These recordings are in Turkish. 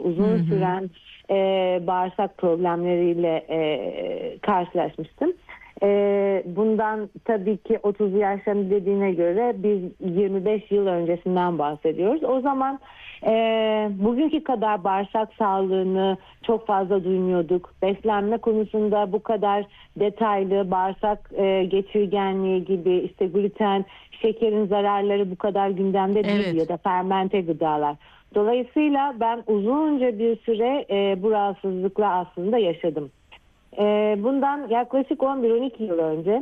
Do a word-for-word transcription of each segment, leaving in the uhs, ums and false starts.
uzun Hı hı. süren e, bağırsak problemleriyle e, karşılaşmıştım. E, bundan tabii ki otuz yaşlarında dediğine göre biz yirmi beş yıl öncesinden bahsediyoruz. O zaman e, bugünkü kadar bağırsak sağlığını çok fazla duymuyorduk. Beslenme konusunda bu kadar detaylı bağırsak e, geçirgenliği gibi, işte gluten, şekerin zararları bu kadar gündemde değil Evet. ya da fermente gıdalar. Dolayısıyla ben uzunca bir süre e, bu rahatsızlıkla aslında yaşadım. E, bundan yaklaşık on bir on iki yıl önce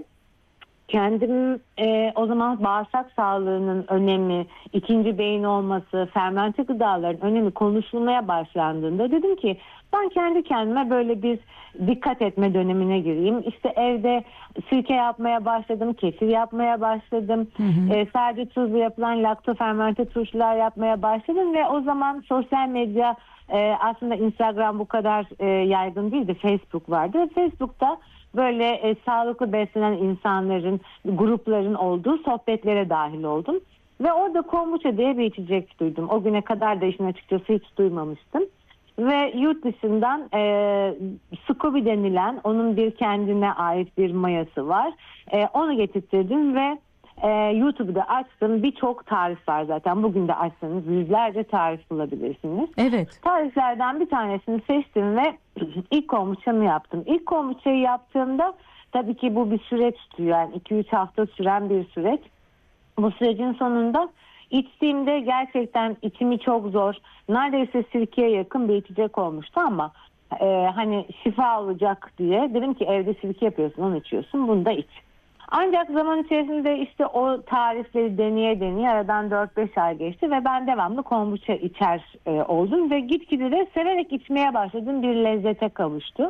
kendim e, o zaman bağırsak sağlığının önemi, ikinci beyin olması, fermente gıdaların önemi konuşulmaya başlandığında dedim ki ben kendi kendime böyle bir dikkat etme dönemine gireyim. İşte evde sirke yapmaya başladım, kefir yapmaya başladım. Hı hı. E, sadece tuzlu yapılan laktofermente turşular yapmaya başladım ve o zaman sosyal medya, e, aslında Instagram bu kadar e, yaygın değildi. Facebook vardı. Facebook'ta böyle e, sağlıklı beslenen insanların, grupların olduğu sohbetlere dahil oldum. Ve orada kombuça diye bir içecek duydum. O güne kadar da işin açıkçası hiç duymamıştım. Ve yurt dışından e, Scooby denilen, onun bir kendine ait bir mayası var. E, onu getirttirdim ve e, YouTube'da açtım. Birçok tarif var zaten. Bugün de açsanız yüzlerce tarif bulabilirsiniz. Evet. Tariflerden bir tanesini seçtim ve ilk kombuçamı yaptım. İlk kombuçayı yaptığımda tabii ki bu bir süreç tutuyor. Yani iki üç hafta süren bir süreç. Bu sürecin sonunda içtiğimde gerçekten içimi çok zor, neredeyse sirkeye yakın bir içecek olmuştu ama e, hani şifa olacak diye dedim ki evde sirke yapıyorsun, onu içiyorsun, bunu da iç. Ancak zaman içerisinde işte o tarifleri deneye deneye aradan dört beş ay geçti ve ben devamlı kombuça içer e, oldum ve gitgide de severek içmeye başladım, bir lezzete kavuştu.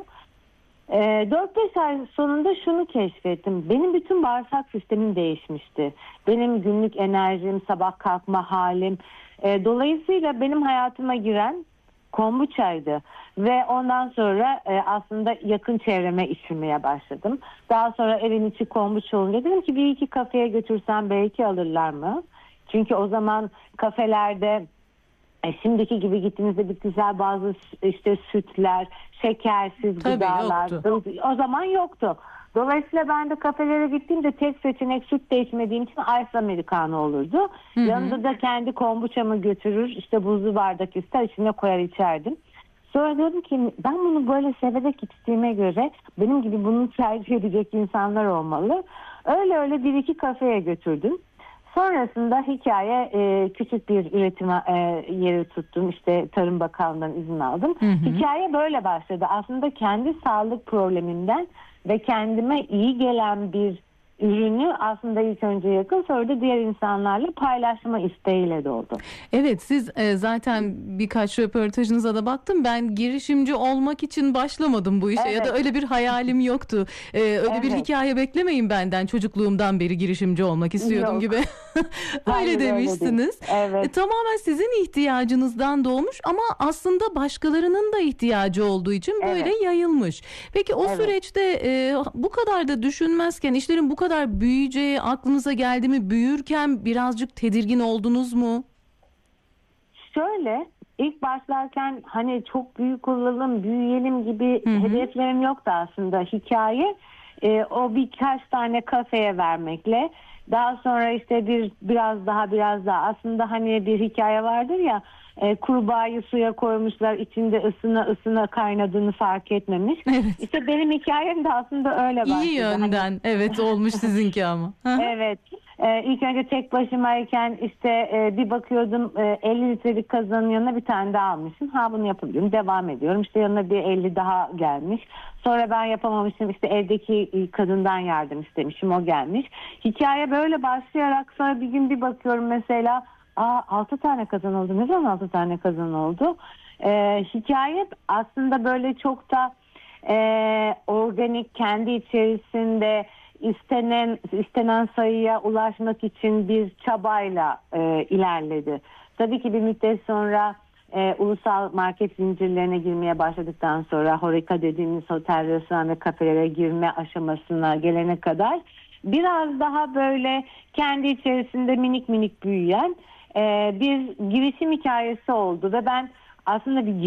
E, dört beş ay sonunda şunu keşfettim. Benim bütün bağırsak sistemim değişmişti. Benim günlük enerjim, sabah kalkma halim. E, dolayısıyla benim hayatıma giren kombuçaydı. Ve ondan sonra e, aslında yakın çevreme içirmeye başladım. Daha sonra evin içi kombuça olunca dedim ki bir iki kafeye götürsem belki alırlar mı? Çünkü o zaman kafelerde E, şimdiki gibi gittiğinizde bitkisel bazı işte sütler, şekersiz Tabii gıdalar yoktu. o zaman yoktu. Dolayısıyla ben de kafelere gittiğimde tek seçenek süt de içmediğim için ice americano olurdu. Hı hı. Yanında da kendi kombuçamı götürür, işte buzlu bardak ister, içine koyar içerdim. Sonra dedim ki ben bunu böyle severek içtiğime göre benim gibi bunu tercih edecek insanlar olmalı. Öyle öyle bir iki kafeye götürdüm. Sonrasında hikaye e, küçük bir üretim e, yeri tuttum. İşte Tarım Bakanlığı'ndan izin aldım. Hı hı. Hikaye böyle başladı. Aslında kendi sağlık problemimden ve kendime iyi gelen bir ürünü aslında ilk önce yakın, sonra da diğer insanlarla paylaşma isteğiyle doğdu. Evet, siz e, zaten birkaç röportajınıza da baktım. Ben girişimci olmak için başlamadım bu işe ya da Evet, öyle bir hayalim yoktu. E, öyle bir evet. hikaye beklemeyin benden. Çocukluğumdan beri girişimci olmak istiyordum Yok. gibi. Hayır, Öyle öyle değil. demişsiniz. E, Evet, tamamen sizin ihtiyacınızdan doğmuş ama aslında başkalarının da ihtiyacı olduğu için böyle evet, yayılmış. Peki o evet. süreçte e, bu kadar da düşünmezken, işlerin bu kadar büyüyeceği aklınıza geldi mi? Büyürken birazcık tedirgin oldunuz mu? Şöyle, ilk başlarken hani çok büyük olalım, büyüyelim gibi Hı hı. hedeflerim yoktu aslında. Hikaye e, o birkaç tane kafeye vermekle, daha sonra işte bir biraz daha biraz daha aslında hani bir hikaye vardır ya, e, kurbağayı suya koymuşlar, içinde ısına ısına kaynadığını fark etmemiş. Evet. İşte benim hikayem de aslında öyle İyi başladı. Hani yönden. Evet, olmuş sizinki ama. Hı hı. evet. Ee, ilk önce tek başımayken işte e, bir bakıyordum e, elli litrelik kazanın yanına bir tane daha almışım. Ha, bunu yapabilirim. Devam ediyorum. İşte yanına bir elli daha gelmiş. Sonra ben yapamamışım. İşte evdeki kadından yardım istemişim. O gelmiş. Hikaye böyle başlayarak sonra bir gün bir bakıyorum mesela, aa, altı tane kazan oldu. Ne zaman altı tane kazan oldu? Ee, hikaye aslında böyle çok da e, organik, kendi içerisinde istenen istenen sayıya ulaşmak için bir çabayla e, ilerledi. Tabii ki bir müddet sonra e, ulusal market zincirlerine girmeye başladıktan sonra, HoReCa dediğimiz otel, restoran ve kafelere girme aşamasına gelene kadar biraz daha böyle kendi içerisinde minik minik büyüyen e, bir girişim hikayesi oldu ve ben aslında bir